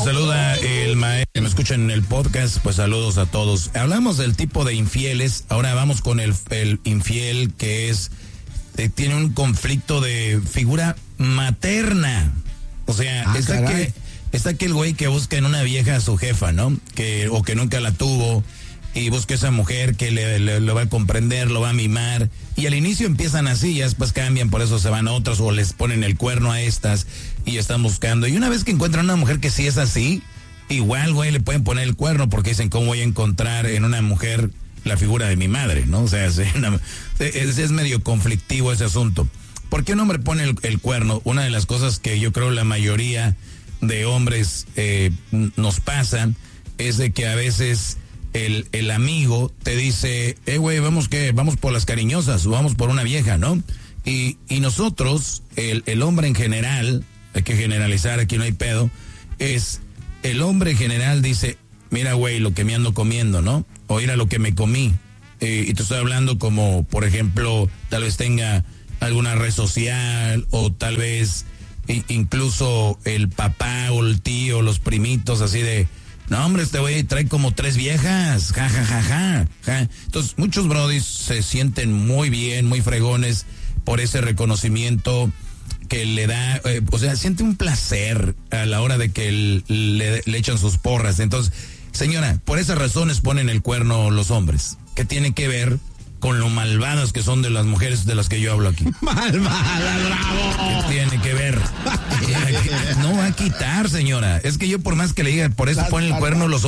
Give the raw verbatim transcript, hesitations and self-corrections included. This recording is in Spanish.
saluda el maestro. Me escuchan en el podcast, pues saludos a todos. Hablamos del tipo de infieles, ahora vamos con el, el infiel que es, eh, tiene un conflicto de figura materna. O sea, ah, está que, está aquel güey que busca en una vieja a su jefa, ¿no? Que, o que nunca la tuvo, y busca esa mujer que le, le, lo va a comprender, lo va a mimar, y al inicio empiezan así, y después cambian, por eso se van a otras, o les ponen el cuerno a estas, y están buscando, y una vez que encuentran una mujer que sí es así, igual, güey, le pueden poner el cuerno, porque dicen, ¿cómo voy a encontrar en una mujer la figura de mi madre, no? O sea, es, una, es, es medio conflictivo ese asunto. ¿Por qué un hombre pone el, el cuerno? Una de las cosas que yo creo la mayoría de hombres eh, nos pasa, es de que a veces El, el amigo te dice, eh, güey, vamos que, vamos por las cariñosas, o vamos por una vieja, ¿no? Y, y nosotros, el, el hombre en general, hay que generalizar, aquí no hay pedo, es, el hombre en general dice, mira, güey, lo que me ando comiendo, ¿no? O mira lo que me comí. Eh, y te estoy hablando como, por ejemplo, tal vez tenga alguna red social, o tal vez i- incluso el papá o el tío, los primitos, así de, no, hombre, este güey trae como tres viejas, ja, ja, ja, ja, ja. Entonces, muchos brodis se sienten muy bien, muy fregones por ese reconocimiento que le da, eh, o sea, siente un placer a la hora de que el, le, le echan sus porras. Entonces, señora, por esas razones ponen el cuerno los hombres, que tiene que ver con lo malvadas que son de las mujeres de las que yo hablo aquí. Malvada, bravo. ¿Qué tiene que ver? No va a quitar, señora. Es que yo por más que le diga, por eso ponen el cuerno los hombres.